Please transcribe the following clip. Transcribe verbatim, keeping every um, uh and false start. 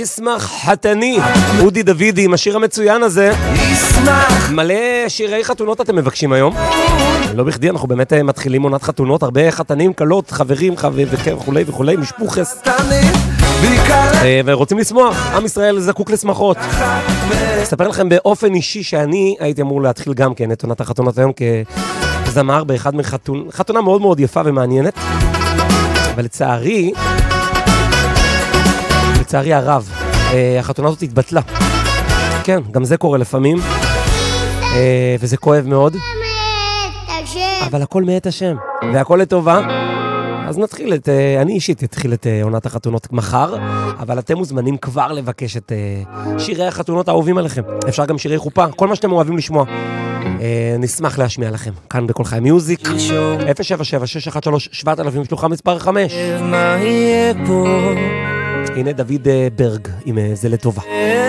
ישמח חתני, אודי דוידי עם השיר המצוין הזה. מלא שירי חתונות אתם מבקשים היום. לא בכדי, אנחנו באמת מתחילים עונת חתונות, הרבה חתנים, קלות, חברים, וכולי וכולי, משפוחס. ורוצים לשמוח, עם ישראל זקוק לשמחות. אספר לכם באופן אישי שאני הייתי אמור להתחיל גם כן את עונת החתונות היום כזמר באחד מחתונה, חתונה מאוד מאוד יפה ומעניינת. אבל לצערי, לצערי הרב, החתונה הזאת התבטלה. כן, גם זה קורה לפעמים, וזה כואב מאוד. אבל הכל מאת השם, והכל לטובה. אז נתחיל את, אני אישית אתחיל את עונת החתונות מחר, אבל אתם מוזמנים כבר לבקש את שירי החתונות האהובים עליכם. אפשר גם שירי חופה, כל מה שאתם אוהבים לשמוע. נשמח להשמיע לכם, כאן בכל חי מיוזיק. אפס שבע שבע שש אחת שלוש שבע אלפים שלוחה מספר חמש. הנה דוד ברג עם זה לטובה.